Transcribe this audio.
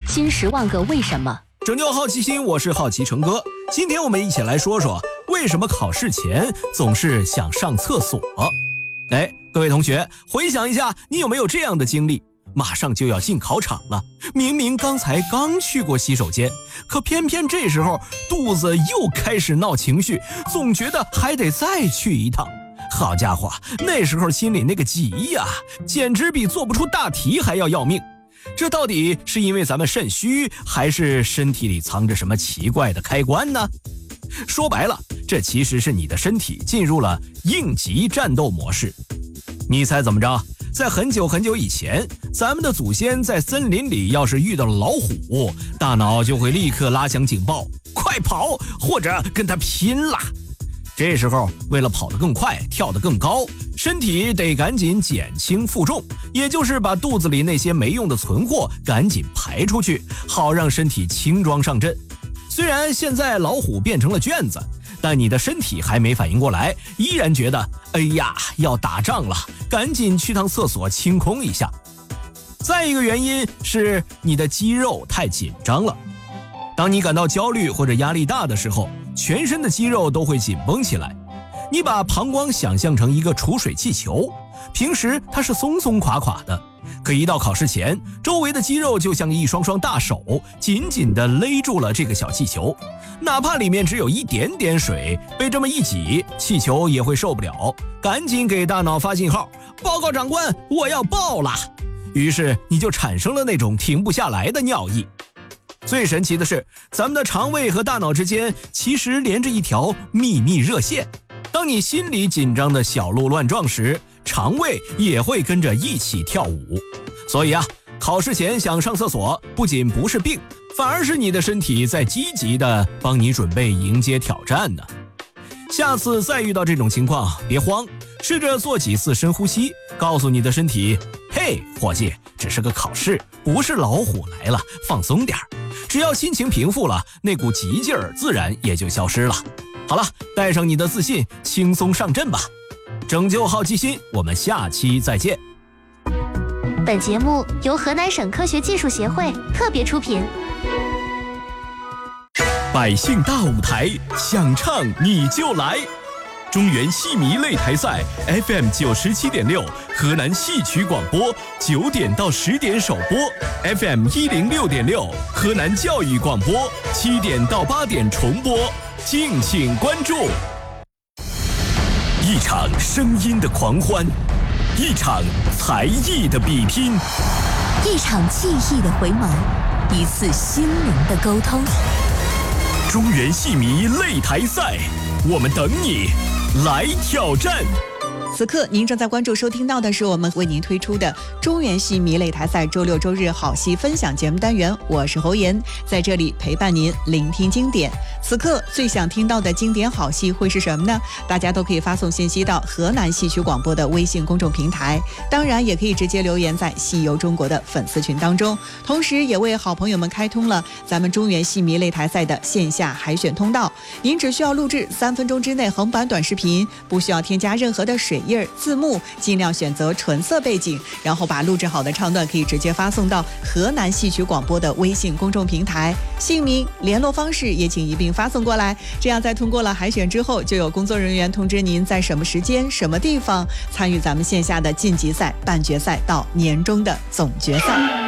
新10万个为什么。 拯救好奇心，我是好奇成哥。今天我们一起来说说为什么考试前总是想上厕所。各位同学，回想一下，你有没有这样的经历？马上就要进考场了，明明刚去过洗手间，可偏偏这时候肚子又开始闹情绪，总觉得还得再去一趟。好家伙，那时候心里那个急呀，简直比做不出大题还要命。这到底是因为咱们肾虚，还是身体里藏着什么奇怪的开关呢？说白了，这其实是你的身体进入了应急战斗模式。你猜怎么着？在很久以前，咱们的祖先在森林里要是遇到了老虎，大脑就会立刻拉响警报，快跑，或者跟他拼了。这时候为了跑得更快，跳得更高，身体得赶紧减轻负重，也就是把肚子里那些没用的存货赶紧排出去，好让身体轻装上阵。虽然现在老虎变成了圈子，但你的身体还没反应过来，依然觉得要打仗了，赶紧去趟厕所清空一下。再一个原因是你的肌肉太紧张了。当你感到焦虑或者压力大的时候，全身的肌肉都会紧绷起来。你把膀胱想象成一个储水气球，平时它是松松垮垮的，可一到考试前，周围的肌肉就像一双双大手，紧紧地勒住了这个小气球。哪怕里面只有一点点水，被这么一挤，气球也会受不了，赶紧给大脑发信号，报告长官，我要爆了。于是你就产生了那种停不下来的尿意。最神奇的是，咱们的肠胃和大脑之间其实连着一条秘密热线。当你心里紧张的小鹿乱撞时，肠胃也会跟着一起跳舞。所以考试前想上厕所不仅不是病，反而是你的身体在积极的帮你准备迎接挑战呢。下次再遇到这种情况，别慌，试着做几次深呼吸，告诉你的身体，嘿，伙计，只是个考试，不是老虎来了，放松点儿。只要心情平复了，那股急劲儿自然也就消失了。好了，带上你的自信，轻松上阵吧。拯救好奇心，我们下期再见。 本节目由河南省科学技术协会特别出品。 百姓大舞台，想唱你就来。中原戏迷擂台赛 FM 97.6，河南戏曲广播9点到10点首播 ，FM 106.6，河南教育广播7点到8点重播，敬请关注。一场声音的狂欢，一场才艺的比拼， 一场记忆的回眸，一次心灵的沟通。 中原戏迷擂台赛，我们等你来挑战。 此刻您正在关注收听到的是我们为您推出的中原戏迷擂台赛周六周日好戏分享节目单元，我是侯妍，在这里陪伴您聆听经典。此刻最想听到的经典好戏会是什么呢？大家都可以发送信息到河南戏曲广播的微信公众平台，当然也可以直接留言在戏游中国的粉丝群当中，同时也为好朋友们开通了咱们中原戏迷擂台赛的线下海选通道。您只需要录制3分钟之内横版短视频，不需要添加任何的水印字幕，尽量选择纯色背景，然后把录制好的唱段可以直接发送到河南戏曲广播的微信公众平台，姓名联络方式也请一并发送过来，这样在通过了海选之后，就有工作人员通知您在什么时间什么地方参与咱们线下的晋级赛、半决赛到年终的总决赛。